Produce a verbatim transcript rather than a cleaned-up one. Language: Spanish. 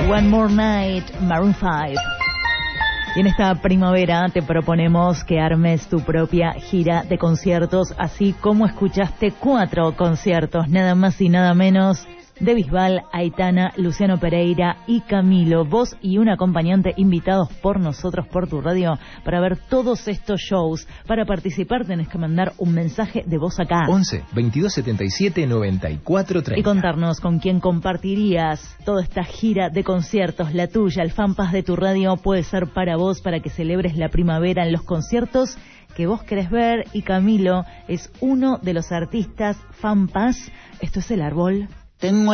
One More Night, Maroon five. Y en esta primavera te proponemos que armes tu propia gira de conciertos, así como escuchaste cuatro conciertos, nada más y nada menos, de Bisbal, Aitana, Luciano Pereira y Camilo. Vos y un acompañante invitados por nosotros, por tu radio, para ver todos estos shows. Para participar tenés que mandar un mensaje de voz acá. once, veintidós setenta y siete, noventa y cuatro treinta. Y contarnos con quién compartirías toda esta gira de conciertos, la tuya. El FanPass de tu radio puede ser para vos, para que celebres la primavera en los conciertos que vos querés ver. Y Camilo es uno de los artistas FanPass. Esto es El Árbol. Tengo